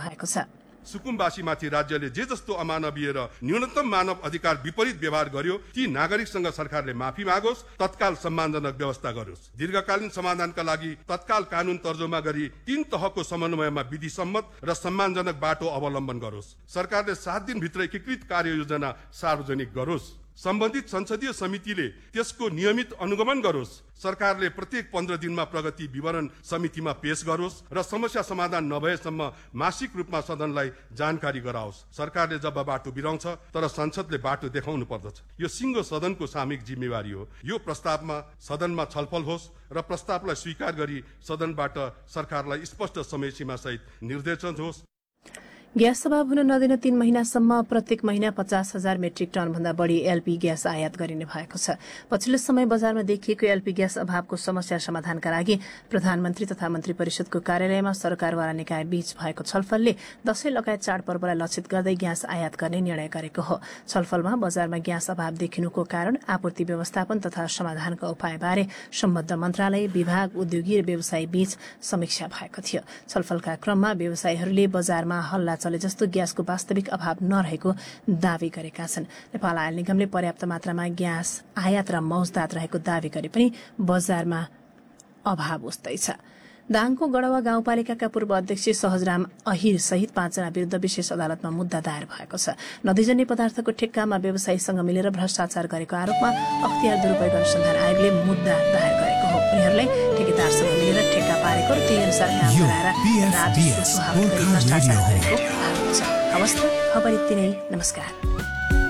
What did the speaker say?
भएको छ। सुकुम्बासीमाथि राज्यले जे जस्तो अमानवीय र न्यूनतम मानव अधिकार विपरीत व्यवहार गर्यो ती नागरिकसँग सरकारले माफी मागोस्, तत्काल सम्मानजनक व्यवस्था गरोस्। दीर्घकालीन समाधानका लागि तत्काल कानून तर्जुमा गरी 3 तहको समन्वयमा विधिसम्मत र सम्मानजनक बाटो अवलम्बन गरोस्। सरकारले 7 दिनभित्र एकीकृत कार्ययोजना सार्वजनिक गरोस्। सम्बन्धित संसदीय समितिले त्यसको नियमित अनुगमन गरोस्। सरकारले प्रत्येक 15 दिनमा प्रगति विवरण समितिमा पेश गरोस् र समस्या समाधान नभएसम्म मासिक रूपमा सदनलाई जानकारी गराओस्। सरकारले जब बाटो बिराउँछ तर संसदले बाटो देखाउनु पर्दछ। यो सिङ्गो सदनको सामूहिक जिम्मेवारी हो। यो प्रस्तावमा सदनमा छलफल होस् र प्रस्तावलाई स्वीकार गरी सदनबाट सरकारलाई स्पष्ट समयसीमा सहित निर्देशन होस्। ग्यास अभाव हुन नदिन 3 महिनासम्म प्रत्येक महिना 50,000 मेट्रिक टन भन्दा बढ़ी एलपी ग्यास आयात गरिने भएको छ। पछिल्लो समय बजारमा देखिएको एलपी ग्यास अभावको समस्या समाधानका लागि प्रधानमन्त्री तथा मन्त्री परिषदको कार्यालयमा सरकारवाला निकाय बीच भएको छलफलले दशैं लगायत चाडपर्वलाई लक्षित गर्दै ग्यास आयात गर्ने निर्णय गरेको हो। छलफलमा बजारमा ग्यास अभाव देखिनुको कारण, आपूर्ति व्यवस्थापन तथा समाधानका उपायबारे सम्बद्ध मन्त्रालय, विभाग, उद्योगी र व्यवसायी बीच समीक्षा भएको थियो। छलफलका क्रममा व्यवसायीहरूले बजारमा हल्ला चले जस्तो ग्यासको वास्तविक अभाव नरहेको दावी गरेका छन्। नेपाल आयल निगमले पर्याप्त मात्रामा ग्यास आयात र मौजदात रहेको दावी गरे पनि बजारमा अभाव उस्तैछ। दाङको गढवा गाउँपालिकाका पूर्व अध्यक्ष सहजराम अहिर सहित 5 जना विरुद्ध विशेष अदालतमा मुद्दा दायर भएको छ। नदीजन्य पदार्थको ठेक्कामा व्यवसायीसँग मिलेर भ्रष्टाचार गरेको आरोपमा अख्तियार दुरूपयोग अनुसन्धान आयोगले मुद्दा दायर गरेको हो। उनीहरूलाई ठेकेदारसँग मिलेर ठेक्का पारेको र त्यही अनुसार काम गराएर राजस्व सुहावट गरी भ्रष्टाचार गरेको आरोप छ। हवस् त, खबर यति नै। नमस्कार।